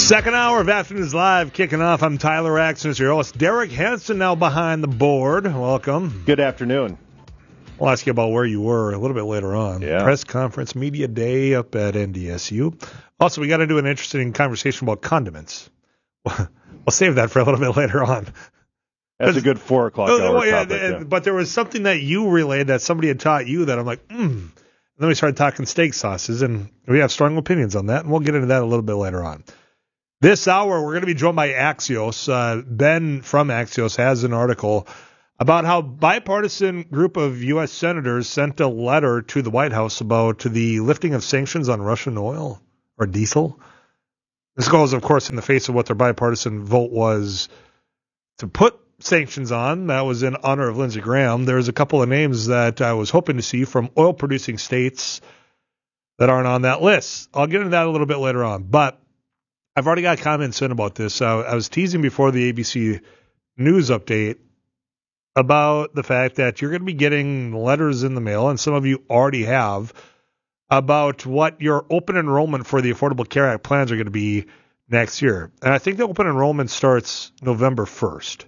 Second hour of Afternoons Live kicking off. I'm Tyler Axton, your host. Derek Hansen now behind the board. Welcome. Good afternoon. We'll ask you about where you were a little bit later on. Yeah. Press conference, media day up at NDSU. Also, we got to do an interesting conversation about condiments. We'll save that for a little bit later on. That's a good 4 o'clock hour topic. Yeah. But there was something that you relayed that somebody had taught you that I'm like, And then we started talking steak sauces, and we have strong opinions on that, and we'll get into that a little bit later on. This hour, we're going to be joined by Axios. Ben from Axios has an article about how bipartisan group of U.S. senators sent a letter to the White House about the lifting of sanctions on Russian oil or diesel. This goes, of course, in the face of what their bipartisan vote was to put sanctions on. That was in honor of Lindsey Graham. There's a couple of names that I was hoping to see from oil-producing states that aren't on that list. I'll get into that a little bit later on, but I've already got comments in about this. I was teasing before the ABC News update about the fact that you're going to be getting letters in the mail, and some of you already have, about what your open enrollment for the Affordable Care Act plans are going to be next year. And I think the open enrollment starts November 1st.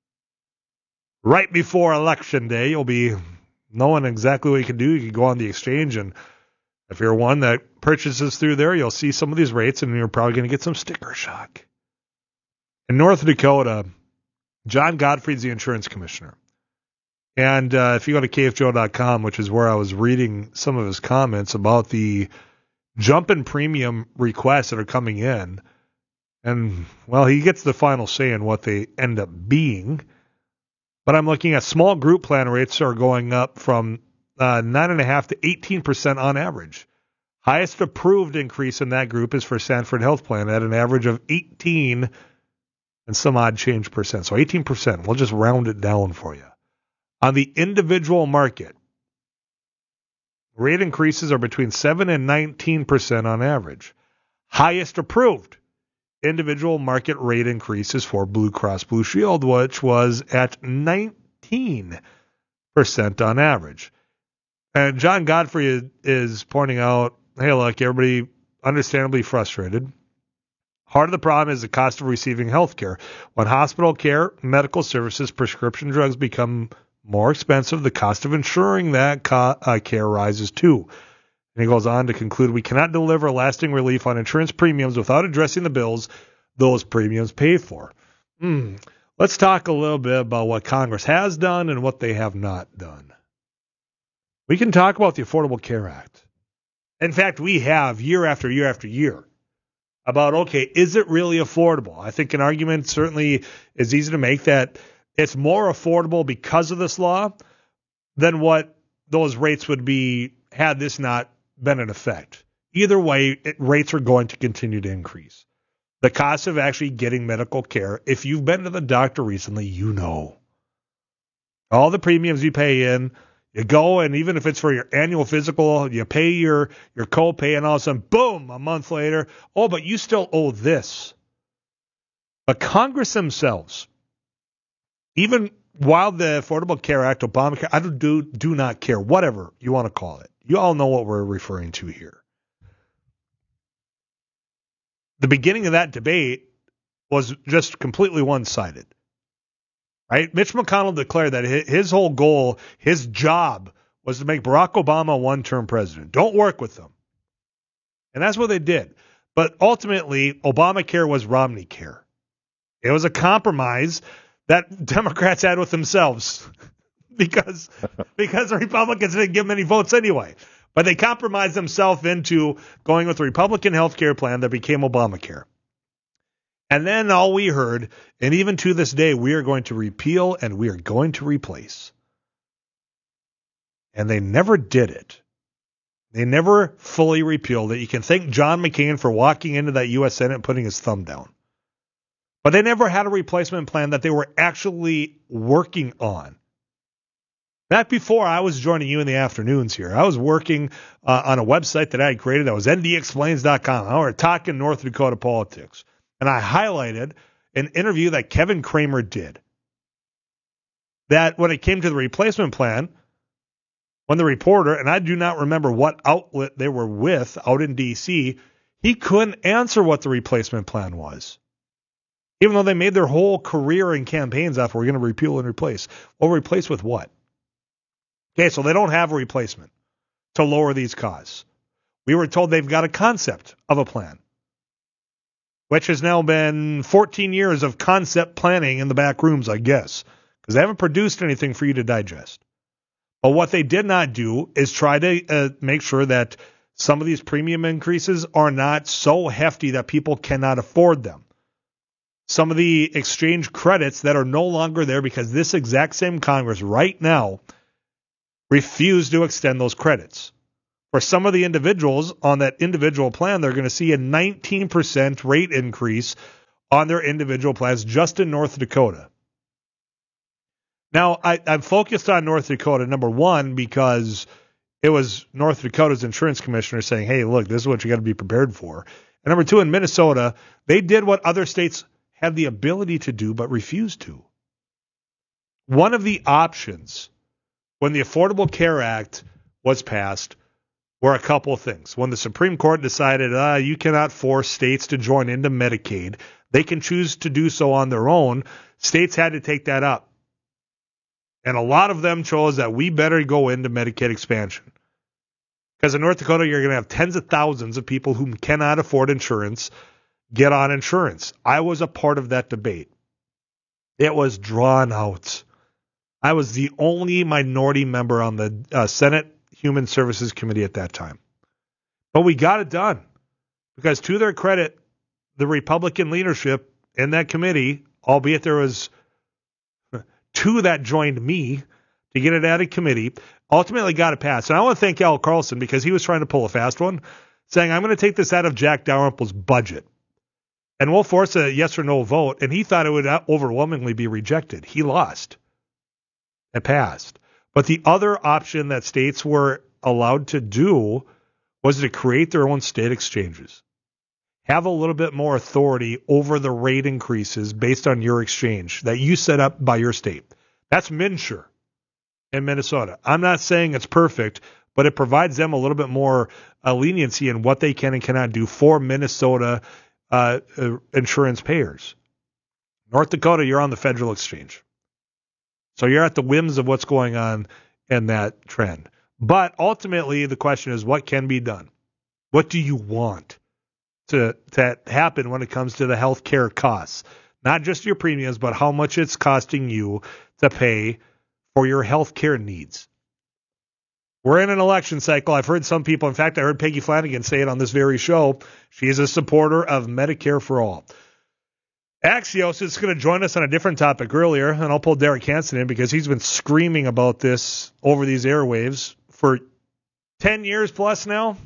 Right before Election Day, you'll be knowing exactly what you can do. You can go on the exchange, and if you're one that purchases through there, you'll see some of these rates, and you're probably going to get some sticker shock. In North Dakota, John Godfrey's the insurance commissioner. And if you go to kfjo.com, which is where I was reading some of his comments about the jump in premium requests that are coming in, and, well, he gets the final say in what they end up being. But I'm looking at small group plan rates are going up from 9.5% to 18% on average. Highest approved increase in that group is for Sanford Health Plan at an average of 18 and some odd change percent. So 18%. We'll just round it down for you. On the individual market, rate increases are between 7 and 19% on average. Highest approved individual market rate increases for Blue Cross Blue Shield, which was at 19% on average. And John Godfrey is pointing out, hey, look, everybody understandably frustrated. Part of the problem is the cost of receiving health care. When hospital care, medical services, prescription drugs become more expensive, the cost of insuring that care rises too. And he goes on to conclude, we cannot deliver lasting relief on insurance premiums without addressing the bills those premiums pay for. Let's talk a little bit about what Congress has done and what they have not done. We can talk about the Affordable Care Act. In fact, we have year after year after year about, okay, is it really affordable? I think an argument certainly is easy to make that it's more affordable because of this law than what those rates would be had this not been in effect. Either way, rates are going to continue to increase. The cost of actually getting medical care, if you've been to the doctor recently, you know. All the premiums you pay in, you go, and even if it's for your annual physical, you pay your copay, and all of a sudden, boom, a month later, oh, but you still owe this. But Congress themselves, even while the Affordable Care Act, Obamacare, I do not care, whatever you want to call it. You all know what we're referring to here. The beginning of that debate was just completely one-sided. Right? Mitch McConnell declared that his whole goal, his job, was to make Barack Obama a one-term president. Don't work with them. And that's what they did. But ultimately, Obamacare was Romney care. It was a compromise that Democrats had with themselves because the Republicans didn't give them any votes anyway. But they compromised themselves into going with the Republican health care plan that became Obamacare. And then all we heard, and even to this day, we are going to repeal and we are going to replace. And they never did it. They never fully repealed it. You can thank John McCain for walking into that U.S. Senate and putting his thumb down. But they never had a replacement plan that they were actually working on. Back before I was joining you in the afternoons here, I was working on a website that I had created that was ndexplains.com. I was talking North Dakota politics. And I highlighted an interview that Kevin Kramer did. That when it came to the replacement plan, when the reporter, and I do not remember what outlet they were with out in D.C., He couldn't answer what the replacement plan was. Even though they made their whole career and campaigns off, we're going to repeal and replace. Well, replace with what? Okay, so they don't have a replacement to lower these costs. We were told they've got a concept of a plan, which has now been 14 years of concept planning in the back rooms, I guess, because they haven't produced anything for you to digest. But what they did not do is try to make sure that some of these premium increases are not so hefty that people cannot afford them. Some of the exchange credits that are no longer there because this exact same Congress right now refused to extend those credits. For some of the individuals on that individual plan, they're going to see a 19% rate increase on their individual plans just in North Dakota. Now, I'm focused on North Dakota, number one, because it was North Dakota's insurance commissioner saying, hey, look, this is what you got to be prepared for. And number two, in Minnesota, they did what other states had the ability to do but refused to. One of the options when the Affordable Care Act was passed were a couple of things. When the Supreme Court decided you cannot force states to join into Medicaid, they can choose to do so on their own, states had to take that up. And a lot of them chose that we better go into Medicaid expansion. Because in North Dakota, you're going to have tens of thousands of people who cannot afford insurance get on insurance. I was a part of that debate. It was drawn out. I was the only minority member on the Senate Human Services Committee at that time. But we got it done. Because to their credit, the Republican leadership in that committee, albeit there was two that joined me to get it out of committee, ultimately got it passed. And I want to thank Al Carlson because he was trying to pull a fast one, saying, I'm going to take this out of Jack Dalrymple's budget. And we'll force a yes or no vote. And he thought it would overwhelmingly be rejected. He lost. It passed. But the other option that states were allowed to do was to create their own state exchanges. Have a little bit more authority over the rate increases based on your exchange that you set up by your state. That's MNsure in Minnesota. I'm not saying it's perfect, but it provides them a little bit more leniency in what they can and cannot do for Minnesota insurance payers. North Dakota, you're on the federal exchange. So you're at the whims of what's going on in that trend. But ultimately, the question is, what can be done? What do you want to happen when it comes to the health care costs? Not just your premiums, but how much it's costing you to pay for your health care needs. We're in an election cycle. I've heard some people, in fact, I heard Peggy Flanagan say it on this very show. She is a supporter of Medicare for all. Axios is going to join us on a different topic earlier, and I'll pull Derek Hansen in because he's been screaming about this over these airwaves for 10 years plus now.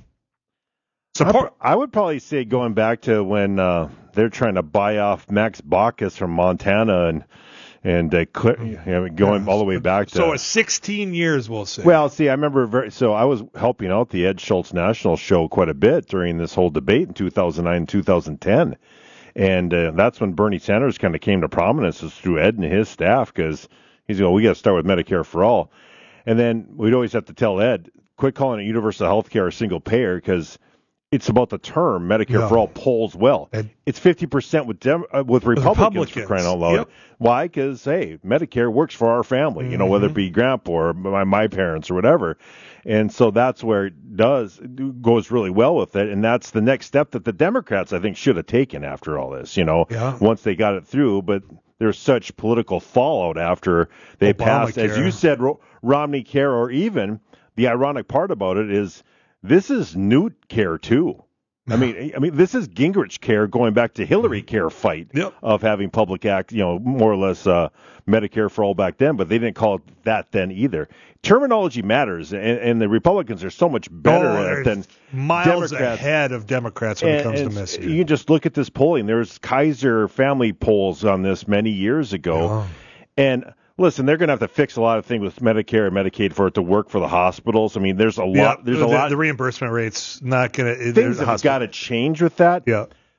I would probably say going back to when they're trying to buy off Max Baucus from Montana and going all the way back to... So 16 years, we'll say. Well, see, I remember... So I was helping out the Ed Schultz National Show quite a bit during this whole debate in 2009, 2010. And that's when Bernie Sanders kind of came to prominence, is through Ed and his staff, because he's we got to start with Medicare for all. And then we'd always have to tell Ed, quit calling it universal health care or single payer, because it's about the term Medicare for all polls well. It's 50% with Republicans for crying out loud. Yep. Why? Because, hey, Medicare works for our family, whether it be grandpa or my parents or whatever. And so that's where it goes really well with it. And that's the next step that the Democrats, I think, should have taken after all this, once they got it through. But there's such political fallout after they passed, as you said, Romney Care, or even the ironic part about it is, this is Newt Care too. I mean, this is Gingrich Care going back to Hillary Care fight of having public act, more or less Medicare for all back then, but they didn't call it that then either. Terminology matters, and the Republicans are so much better at it than miles Democrats. Ahead of Democrats when it comes to Michigan. You can just look at this polling. There's Kaiser family polls on this many years ago, and listen, they're going to have to fix a lot of things with Medicare and Medicaid for it to work for the hospitals. I mean, there's a lot. There's a lot. The reimbursement rate's not going to. Things have got to change with that. Yeah.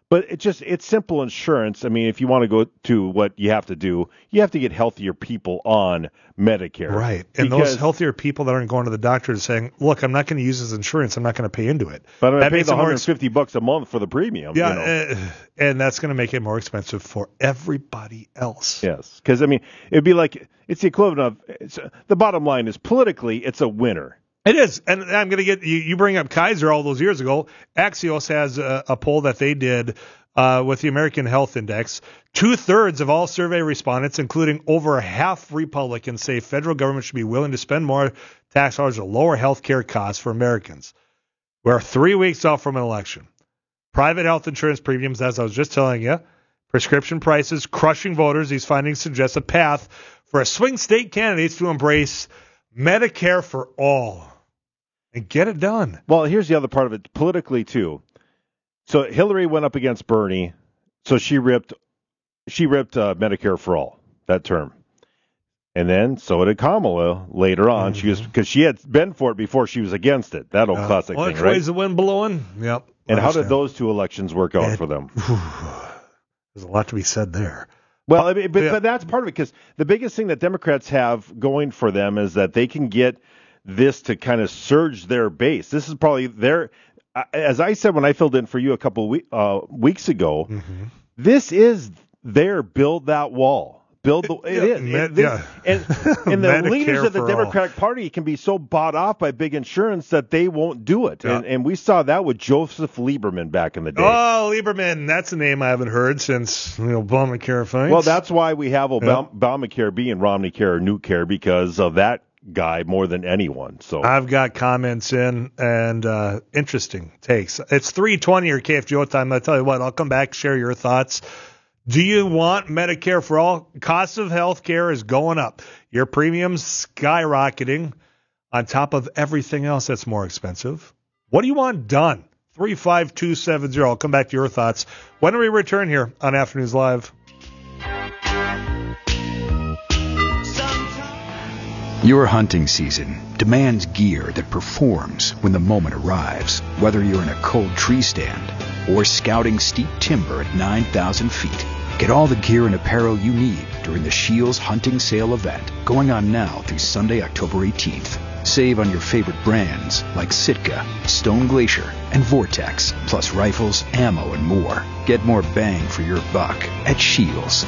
But it's simple insurance. I mean, if you want to go to what you have to do, you have to get healthier people on Medicare. Right. And those healthier people that aren't going to the doctor and saying, look, I'm not going to use this insurance. I'm not going to pay into it. But I'm going to pay the $150 a month for the premium. Yeah. And that's going to make it more expensive for everybody else. Yes. Because, I mean, it'd be like, it's the equivalent of, the bottom line is politically, it's a winner. It is. And I'm going to get you bring up Kaiser all those years ago. Axios has a poll that they did with the American Health Index. 2/3 of all survey respondents, including over half Republicans, say federal government should be willing to spend more tax dollars to lower health care costs for Americans. We're 3 weeks off from an election. Private health insurance premiums, as I was just telling you, prescription prices crushing voters. These findings suggest a path for swing state candidates to embrace Medicare for all. And get it done. Well, here's the other part of it, politically, too. So Hillary went up against Bernie, so she ripped Medicare for all, that term. And then so did Kamala later on. Mm-hmm. Because she had been for it before she was against it. That old classic thing, right? Ways the wind blowing. Yep. And how did those two elections work out for them? There's a lot to be said there. Well, but that's part of it, because the biggest thing that Democrats have going for them is that they can get this to kind of surge their base. This is probably their, as I said when I filled in for you a couple weeks ago, this is their build that wall. And the leaders of the Democratic Party can be so bought off by big insurance that they won't do it. Yeah. And we saw that with Joseph Lieberman back in the day. Oh, Lieberman. That's a name I haven't heard since Obamacare fights. Well, that's why we have Obamacare being Romney Care or New Care, because of that guy more than anyone. So I've got comments in and interesting takes. It's 3:20 or KFGO time. I tell you what, I'll come back, share your thoughts. Do you want Medicare for all? Cost of health care is going up. Your premiums skyrocketing on top of everything else that's more expensive. What do you want done? 35270. I'll come back to your thoughts when we return here on Afternoons Live. Your hunting season demands gear that performs when the moment arrives. Whether you're in a cold tree stand or scouting steep timber at 9,000 feet, get all the gear and apparel you need during the Scheels Hunting Sale event going on now through Sunday, October 18th. Save on your favorite brands like Sitka, Stone Glacier, and Vortex, plus rifles, ammo, and more. Get more bang for your buck at Scheels.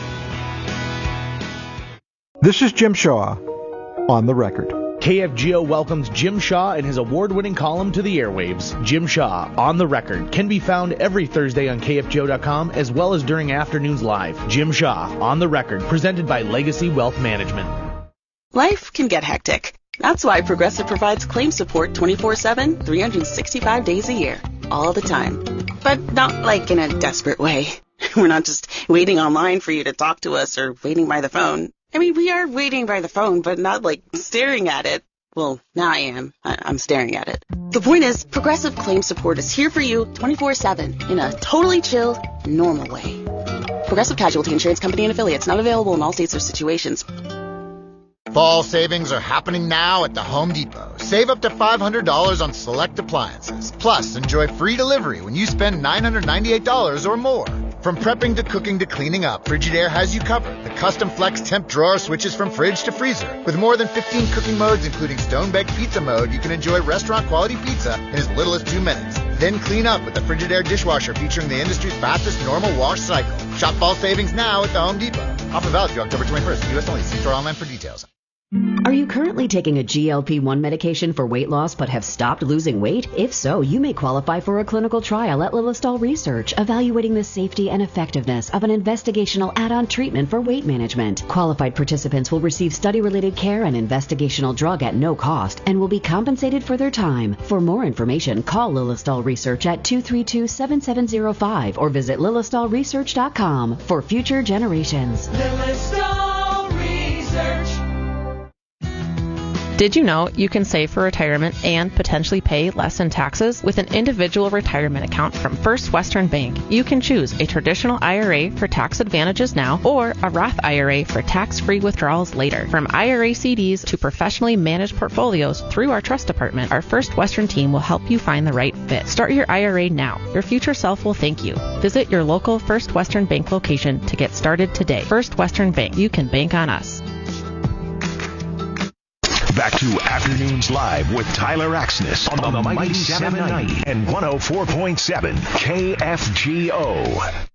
This is Jim Shaw. On the Record. KFGO welcomes Jim Shaw and his award-winning column to the airwaves. Jim Shaw, On the Record, can be found every Thursday on KFGO.com as well as during Afternoons Live. Jim Shaw, On the Record, presented by Legacy Wealth Management. Life can get hectic. That's why Progressive provides claim support 24/7, 365 days a year, all the time. But not like in a desperate way. We're not just waiting online for you to talk to us or waiting by the phone. I mean, we are waiting by the phone, but not like staring at it. Well, now I am. I'm staring at it. The point is, Progressive Claim Support is here for you 24/7 in a totally chill, normal way. Progressive Casualty Insurance Company and affiliates, not available in all states or situations. Fall savings are happening now at the Home Depot. Save up to $500 on select appliances. Plus, enjoy free delivery when you spend $998 or more. From prepping to cooking to cleaning up, Frigidaire has you covered. The custom flex temp drawer switches from fridge to freezer. With more than 15 cooking modes, including stone-baked pizza mode, you can enjoy restaurant-quality pizza in as little as 2 minutes. Then clean up with the Frigidaire dishwasher featuring the industry's fastest normal wash cycle. Shop fall savings now at the Home Depot. Offer valid through October 21st. U.S. only. See store online for details. Are you currently taking a GLP-1 medication for weight loss but have stopped losing weight? If so, you may qualify for a clinical trial at Lilistol Research, evaluating the safety and effectiveness of an investigational add-on treatment for weight management. Qualified participants will receive study-related care and investigational drug at no cost and will be compensated for their time. For more information, call Lilistol Research at 232-7705 or visit lilistolresearch.com for future generations. Lilistol Research. Did you know you can save for retirement and potentially pay less in taxes with an individual retirement account from First Western Bank? You can choose a traditional IRA for tax advantages now or a Roth IRA for tax-free withdrawals later. From IRA CDs to professionally managed portfolios through our trust department, our First Western team will help you find the right fit. Start your IRA now. Your future self will thank you. Visit your local First Western Bank location to get started today. First Western Bank. You can bank on us. Back to Afternoons Live with Tyler Axness on the Mighty 790 and 104.7 KFGO.